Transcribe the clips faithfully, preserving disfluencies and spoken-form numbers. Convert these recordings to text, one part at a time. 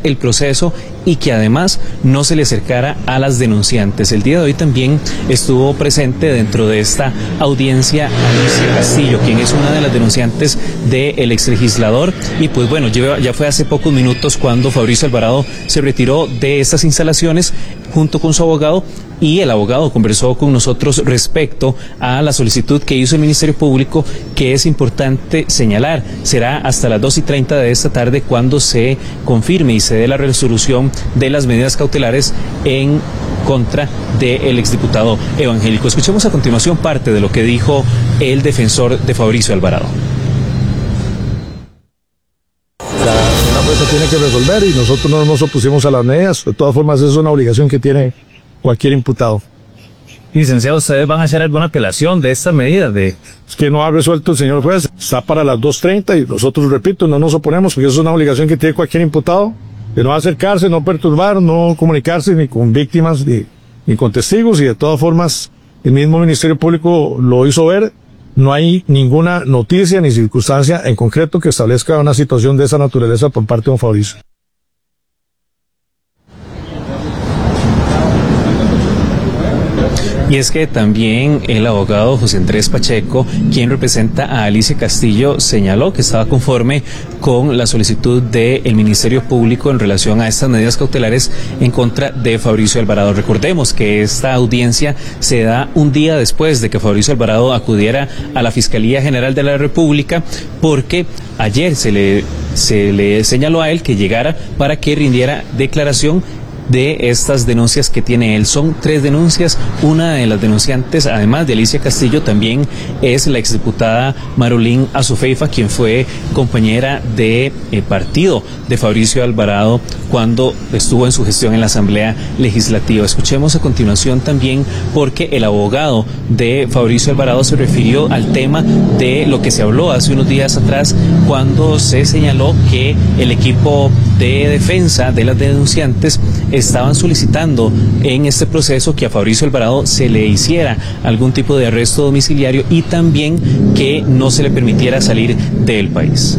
el proceso y que además no se le acercara a las denunciantes. El día de hoy también estuvo presente dentro de esta audiencia Alicia Castillo, quien es una de las denunciantes del exlegislador, y pues bueno, ya fue hace pocos minutos cuando Fabricio Alvarado se retiró de estas instalaciones junto con su abogado, y el abogado conversó con nosotros respecto a la solicitud que hizo el Ministerio Público, que es importante señalar, será hasta las dos y treinta de esta tarde cuando se confirme y se dé la resolución de las medidas cautelares en contra del exdiputado evangélico. Escuchemos a continuación parte de lo que dijo el defensor de Fabricio Alvarado. La jueza tiene que resolver y nosotros no nos opusimos a las medidas. De todas formas, es una obligación que tiene cualquier imputado. Licenciado, ¿ustedes van a hacer alguna apelación de esta medida? De... Es que no ha resuelto el señor juez, está para las dos treinta y nosotros, repito, no nos oponemos porque eso es una obligación que tiene cualquier imputado, de no acercarse, no perturbar, no comunicarse ni con víctimas ni, ni con testigos, y de todas formas el mismo Ministerio Público lo hizo ver. No hay ninguna noticia ni circunstancia en concreto que establezca una situación de esa naturaleza por parte de don Fabricio. Y es que también el abogado José Andrés Pacheco, quien representa a Alicia Castillo, señaló que estaba conforme con la solicitud del Ministerio Público en relación a estas medidas cautelares en contra de Fabricio Alvarado. Recordemos que esta audiencia se da un día después de que Fabricio Alvarado acudiera a la Fiscalía General de la República, porque ayer se le, se le señaló a él que llegara para que rindiera declaración de estas denuncias que tiene él. Son tres denuncias. Una de las denunciantes, además de Alicia Castillo, también es la exdiputada Marolín Azufeifa, quien fue compañera de eh, partido de Fabricio Alvarado cuando estuvo en su gestión en la Asamblea Legislativa. Escuchemos a continuación también, porque el abogado de Fabricio Alvarado se refirió al tema de lo que se habló hace unos días atrás, cuando se señaló que el equipo de defensa de las denunciantes estaban solicitando en este proceso que a Fabricio Alvarado se le hiciera algún tipo de arresto domiciliario y también que no se le permitiera salir del país.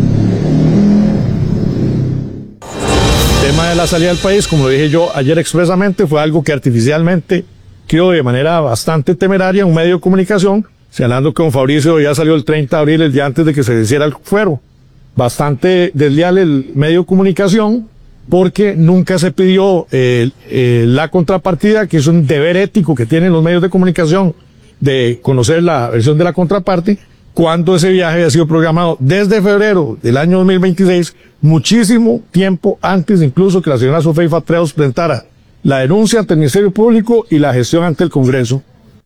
El tema de la salida del país, como lo dije yo ayer expresamente, fue algo que artificialmente creó de manera bastante temeraria un medio de comunicación, señalando que don Fabricio ya salió el treinta de abril, el día antes de que se hiciera el fuero. Bastante desleal el medio de comunicación, porque nunca se pidió eh, eh, la contrapartida, que es un deber ético que tienen los medios de comunicación de conocer la versión de la contraparte, cuando ese viaje había sido programado desde febrero del año dos mil veintiséis, muchísimo tiempo antes incluso que la señora Azufeifa Treos presentara la denuncia ante el Ministerio Público y la gestión ante el Congreso.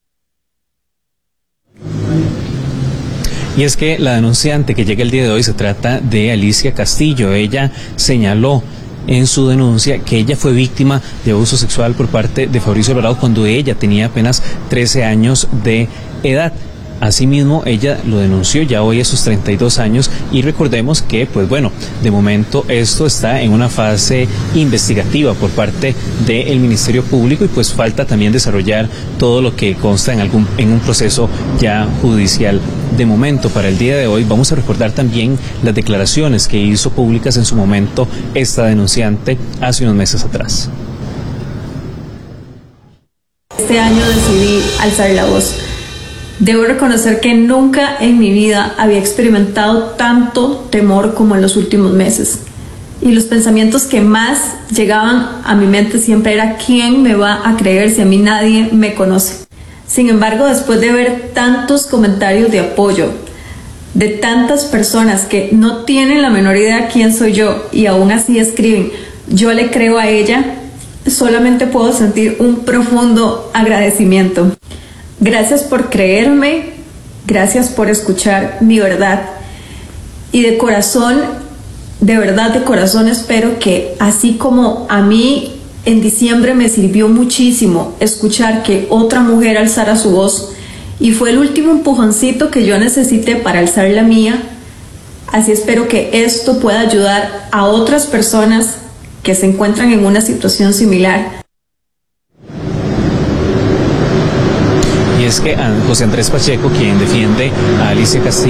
Y es que la denunciante que llega el día de hoy se trata de Alicia Castillo. Ella señaló en su denuncia que ella fue víctima de abuso sexual por parte de Fabricio Alvarado cuando ella tenía apenas trece años de edad. Asimismo, ella lo denunció ya hoy a sus treinta y dos años, y recordemos que, pues bueno, de momento esto está en una fase investigativa por parte del Ministerio Público, y pues falta también desarrollar todo lo que consta en algún en un proceso ya judicial. De momento, para el día de hoy, vamos a recordar también las declaraciones que hizo públicas en su momento esta denunciante hace unos meses atrás. Este año decidí alzar la voz. Debo reconocer que nunca en mi vida había experimentado tanto temor como en los últimos meses. Y los pensamientos que más llegaban a mi mente siempre era: ¿quién me va a creer si a mí nadie me conoce? Sin embargo, después de ver tantos comentarios de apoyo de tantas personas que no tienen la menor idea quién soy yo y aún así escriben "yo le creo a ella", solamente puedo sentir un profundo agradecimiento. Gracias por creerme, gracias por escuchar mi verdad, y de corazón, de verdad de corazón espero que así como a mí en diciembre me sirvió muchísimo escuchar que otra mujer alzara su voz y fue el último empujoncito que yo necesité para alzar la mía, así espero que esto pueda ayudar a otras personas que se encuentran en una situación similar. Y es que José Andrés Pacheco, quien defiende a Alicia Castillo,